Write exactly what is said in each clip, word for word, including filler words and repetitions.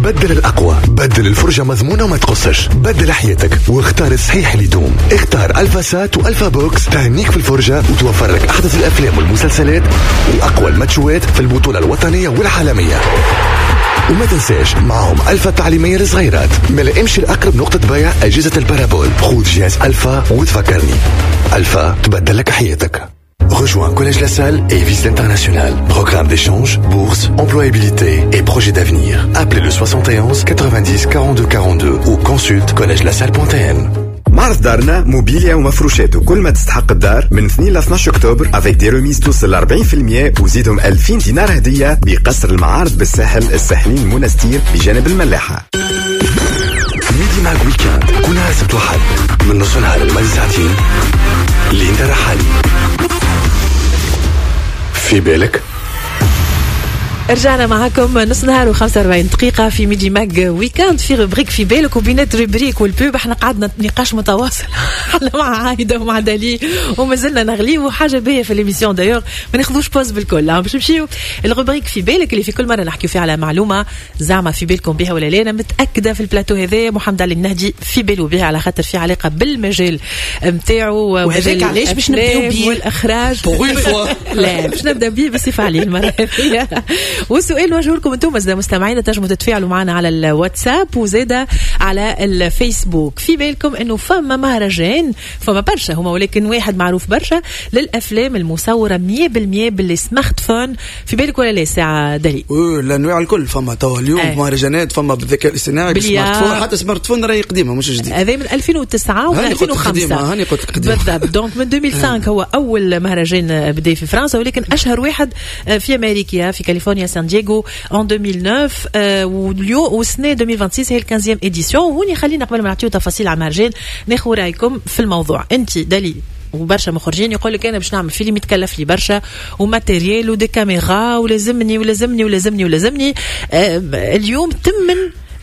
بدل الأقوى، بدل الفرجة مضمونة وما تقصش، بدل حياتك واختار الصحيح اللي يدوم. اختار ألفا سات وألفا بوكس تهنيك في الفرجة وتوفر لك أحدث الأفلام والمسلسلات وأقوى الماتشوات في البطولة الوطنية والعالمية. وما تنساش معهم ألفا التعليمية للصغيرات. ملا امشي لأقرب نقطة بيع أجهزة البارابول، خذ جهاز ألفا وتفكرني. ألفا تبدل لك حياتك. Rejoins Collège La Salle et Visite Internationale. Programme d'échange, bourse, employabilité et projet d'avenir. Appelez le soixante et onze quatre-vingt-dix quarante-deux quarante-deux ou consulte collège la salle point t m. معرض دارنا موبيليا ومفروشات وكل ما تستحق الدار من اثنين ل اثناش أكتوبر avec des remises توصل ل أربعين بالمئة وزيدهم ألفين دينار هدية بقصر المعارض بالساحل الساحلين المنستير بجانب الملاحة. ميدي معك ويكاند كل نهار سبت وحد من نص نهار لمدة ساعتين اللي انت رحالي في بالك. رجعنا معكم نص نهار وخمسة وأربعين دقيقة في ميدي ماج ويكاند في روبريك في بالك. وبينات روبريك والبوب احنا قعدنا نقاش متواصل مع عايدة ومع دالي وما زلنا نغليو حاجة باهية في الإميسيون. دايوغ ما ناخذوش بوز بالكل، باش نمشيو الروبريك في بالك اللي في كل مرة نحكيو فيها على معلومة زعما في بالكم بها ولا لا. أنا متأكدة في البلاتو هذا محمد علي النهدي في باله بها على خاطر في علاقة بالمجال متاعو وهذاك علاش باش نبداو بيه والإخراج. لا باش نبدأ بيه بصفة عليه المرة هذه. والسؤال نوجهه لكم انتم مزدا مستمعين تنجموا تتفاعلوا معنا على الواتساب وزاده على الفيسبوك. في بالكم انه فما مهرجان فما برشا هما ولكن واحد معروف برشا للافلام المصوره مية بالمية بالسمارت فون. في بالك ولا لا ساعه دليل؟ الانواع الكل فما توا اليوم أه. مهرجانات فما بالذكاء الاصطناعي بالسمارت فون. حتى سمارت فون راهي قديمه مش جديد، هذا من ألفين وتسعة و ألفين وخمسة هاني قلت قديمه بالضبط. دونك من ألفين وخمسة هو اول مهرجان بدا في فرنسا ولكن اشهر واحد في امريكا في كاليفورنيا سان دييغو en deux mille neuf واليوم والسنه ألفين وستة وعشرين هي الخامسة اديسيون. وهوني خلينا قبل ما نعطيو تفاصيل على المهرجان ناخذ رايكم في الموضوع. انت دليل وبرشا مخرجين يقول لك انا باش نعمل فيلم يتكلف لي برشا وماتيريال ودي كاميرا ولازمني ولازمني ولازمني ولازمني آه اليوم تمن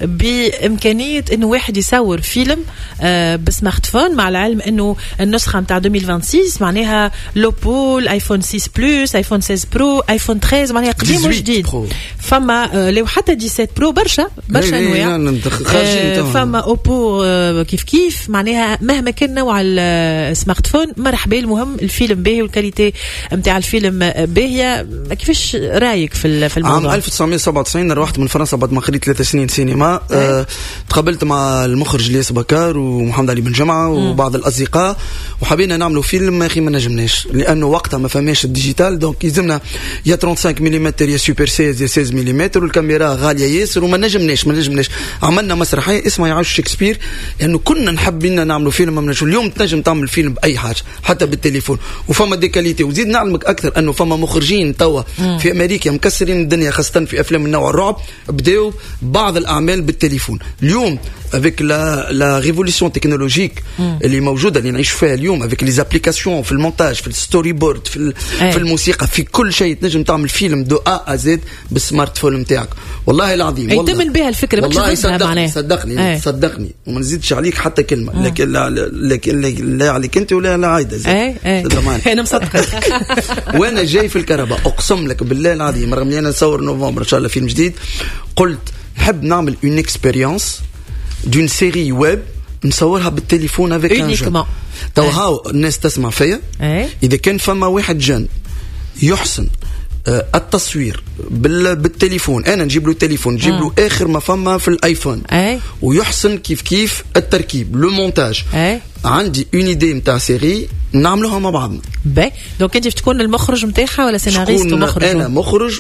بإمكانية إنه واحد يصور فيلم آه بسمارت فون، مع العلم إنه النسخة متاع ألفين وستة وعشرين معناها لوبو الآيفون ستة بلس آيفون ستة برو آيفون ثلاثة عشر معناها قديم وجديد. فما آه لو حتى سبعة عشر برو برشا برشا أنواع آه فما أوبو آه كيف كيف معناها مهما كان نوع السمارت فون مرحبا. المهم الفيلم باهي والكاليتي متاع الفيلم باهية. كيفاش رايك في في الموضوع؟ عام ألف وتسعمية وسبعة وتسعين روحت من فرنسا بعد ما خديت ثلاث سنين سينما. أه تقابلت مع المخرج الياس بكار ومحمد علي بن جمعة وبعض الأصدقاء وحبينا نعملوا فيلم. أخي ما نجمناش لأنه وقتها ما فماش الديجيتال، دونك يلزمنا يا خمسة وثلاثين ملم يا سوبر ستة يا ستة عشر ملم والكاميرا غالية ياسر وما نجمناش ما نجمناش عملنا مسرحية اسمها يعيش شكسبير لأنه كنا نحبين نعملوا فيلم. ما منجم اليوم تنجم تعمل فيلم بأي حاجة حتى بالتليفون وفما دي كاليتي. وزيد نعلمك أكثر أنه فما مخرجين توا في أمريكا مكسرين الدنيا خاصة في أفلام النوع الرعب بدأوا بعض الأعمال بالتليفون. اليوم avec la la révolution technologique اللي موجوده اللي نعيش فيها اليوم avec les applications في المونتاج في الستوري بورد في في الموسيقى في كل شيء تنجم تعمل فيلم دو ا زد بالسمارت فون نتاعك. والله العظيم والله يتم بها الفكره والله صدقني صدقني صدقني وما نزيدش عليك حتى كلمه. لكن لا لكن لا عليك انت ولا لا عايده زين انا مصدقك. وانا جاي في الكهرباء اقسم لك بالله العظيم رغم اني انا نصور نوفمبر ان شاء الله فيلم جديد قلت نحب نعمل اون اكسبيريونس دون سيري ويب نصورها بالتليفون افيك ان جون. تو هاو الناس تسمع فيا اذا كان فما واحد جن يحسن آه التصوير بالتليفون انا نجيب له التليفون نجيب له اخر ما فما في الايفون أي. ويحسن كيف كيف التركيب لو مونتاج. عندي اون ايدي نتاع سيري نعملوها مع بعضنا. باهي دونك انت تكون المخرج نتاعها ولا سيناريست ومخرج؟ انا مخرج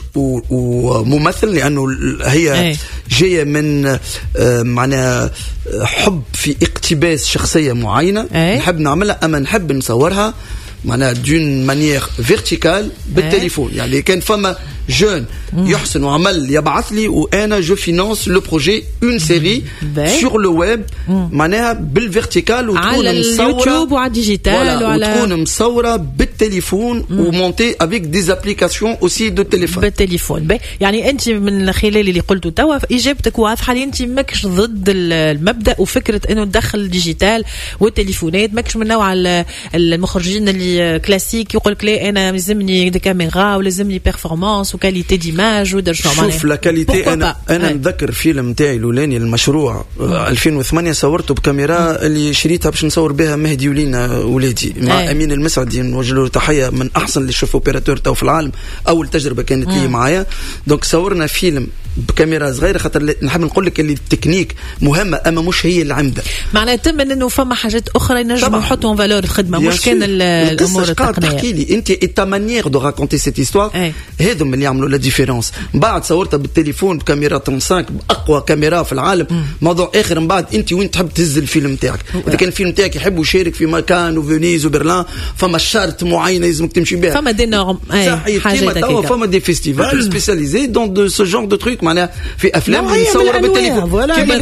وممثل لانه هي أي. جايه من آه معناها حب في اقتباس شخصيه معينه أي. نحب نعملها اما نحب نصورها معناها دون مانيير فيرتيكال بالتليفون. يعني كان فما جون يحسن وعمل يبعث لي وانا جو فينانس لو بروجي اون سيري سور لو ويب معناها بالفيرتيكال وتكون على اليوتيوب وعلى الديجيتال وعلى وتكون مصوره بالتليفون ومونتي افيك دي ابليكاسيون اوسي دو تليفون بالتليفون. يعني انت من خلال اللي قلته توا اجابتك واضحه لي انت ماكش ضد المبدا وفكره انه ندخل الديجيتال والتليفونات. ماكش من نوع المخرجين اللي كلاسيك يقول لك لا انا لازمني دي كاميرا ولازمني بيرفورمانس كاليتي ديماج ودرجه شوف لا كاليتي. انا انا نذكر فيلم نتاعي الاولاني المشروع ألفين وثمانية صورته بكاميرا اللي شريتها باش نصور بها مهدي ولينا ولادي مع أي. امين المسعدي نوجه له تحيه من احسن اللي شوف اوبيراتور تو في العالم. اول تجربه كانت لي معايا. دونك صورنا فيلم بكاميرا صغيره خاطر نحب نقول لك اللي التكنيك مهمه اما مش هي اللي عمده. معناها تم انه فما حاجات اخرى ينجموا يحطوا فالور الخدمه مش كان الامور التقنيه. تحكي لي انت تا مانيير دو راكونتي سيت هيستوار هذم اللي يعملوا لا ديفيرونس. بعد صورتها بالتليفون بكاميرا خمسة باقوى كاميرا في العالم مم. موضوع اخر. من بعد انت وين تحب تهز الفيلم تاعك. اذا كان الفيلم تاعك يحب يشارك في مكان وفينيز وبرلين فما شرط معينه لازمك تمشي بها. فما دي نورم حاجه توا فما دي فيستيفال سبيسياليزي دون دو سو جونر دو تروك معناها في افلام اللي نصور بالتليفون كيما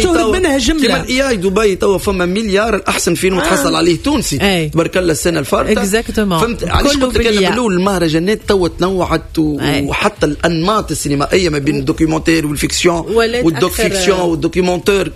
الاي اي دبي توا فما مليار الاحسن فيلم تحصل عليه تونسي تبارك الله السنه الفارطه. فهمت علاش قلت لك انا بالاول المهرجانات توا تنوعت وحتى الانماط السينمائيه ما بين الدوكيومنتير والفيكسيون والدوك فيكسيون والدوكيومنتير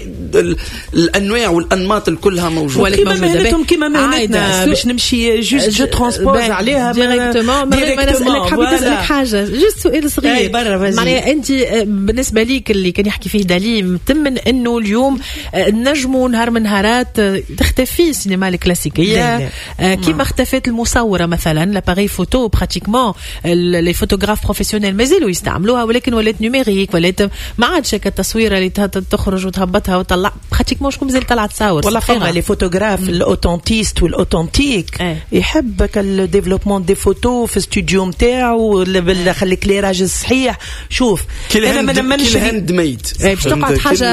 الانواع والانماط كلها موجوده. كيما مهنتهم كيما مهنتنا باش نمشي جوست جو ترانسبوز عليها ديريكتومون. ديريكتومون حبيت اسالك حاجه جوست سؤال صغير معناها انت بالنسبه ليك اللي كان يحكي فيه دالي تمن انه اليوم نجموا نهار من نهارات تختفي السينما الكلاسيكيه كيما اختفت المصوره مثلا لاباري فوتو براتيكمون لي فوتوغراف بروفيسيونيل مازالوا يستعملوها ولكن ولات نيميريك ولات ما عادش التصويره اللي تخرج وتهبطها وتطلع براتيكمون شكون مازال طلع تصور. والله فما لي فوتوغراف الاوتنتيست والاوتنتيك يحبك الديفلوبمون دي فوتو في استوديو نتاعو بالكليراج الصحيح. شوف انا ما نمنش الهاند ميد باش تقعد حاجه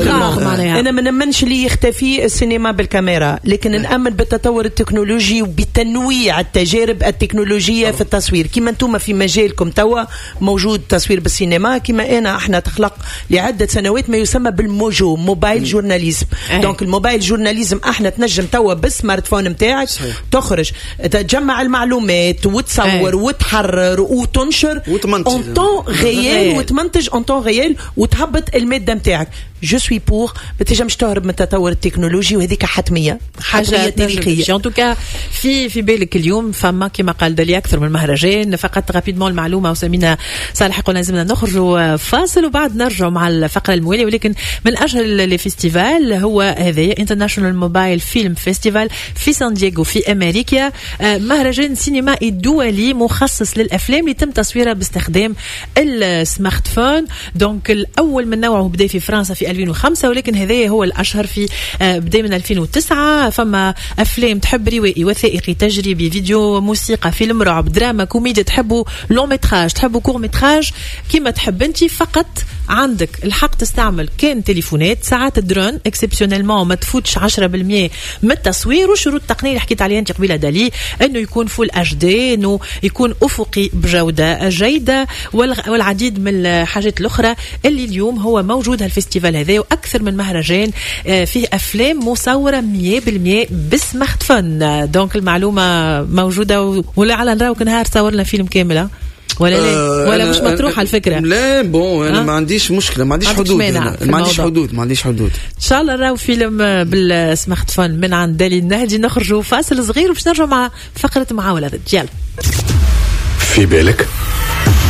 انا ما نمنش اللي يختفي السينما بالكاميرا لكن نامن بالتطور التكنولوجي وبتنويع التجارب التكنولوجيه في التصوير. كما انتم في مجالكم توا موجود تصوير بالسينما كما انا احنا تخلق لعده سنوات ما يسمى بالموجو موبايل جورناليزم. دونك الموبايل جورناليزم احنا تنجم توا بالسمارت فون نتاعك تخرج تجمع المعلومات وتصور وتحرر وتنشر اون طون ريال وتمنتج اون طون ريال وتهبط الماده نتاعك. جو سوي بور ما تنجمش تهرب من التطور التكنولوجي وهذيك حتميه حاجه تاريخيه. ان توكا في في بالك اليوم فما كما قال دالي اكثر من مهرجان. فقط رابيدمون المعلومه وسمينا صالح قلنا لازمنا نخرجوا فاصل وبعد نرجعوا مع الفقره المواليه. ولكن من اشهر الفيستيفال هو هذا انترناشونال موبايل فيلم فيستيفال في سان دييغو في امريكا. مهرجان سينمائي دولي مخصص للافلام اللي تم تصويرها باستخدام السمارت فون. دونك الاول من نوعه بدا في فرنسا في ألفين وخمسة ولكن هذا هو الاشهر في بدا من ألفين وتسعة. فما افلام تحب روائي وثائقي تجريبي فيديو موسيقى فيلم رعب دراما كوميديا تحبوا لون متراج تحبوا كور متراج كيما تحب انت. فقط عندك الحق تستعمل كان تليفونات ساعات درون اكسبسيونيلمون ما تفوتش عشرة بالمية من التصوير. وشروط التقنيه اللي حكيت عليها انت قبيله دالي انه يكون فول اتش دي انه يكون افقي بجوده جيده والعديد من الحاجات الاخرى اللي اليوم هو موجود هالفيستيفال هذا. واكثر من مهرجان فيه افلام مصوره مية بالمية بالسمارت فون. دونك المعلومه موجوده ولعل نراوك نهار صورنا فيلم كامل ولا لا ولا مش مطروح على الفكره. لا بون انا ما عنديش مشكله ما عنديش حدود ما عنديش حدود ما عنديش حدود ان شاء الله نراو فيلم بالسمارت فون من عند دالي النهدي. نخرجوا فاصل صغير وباش نرجعوا مع فقره معاوله. يلا في بالك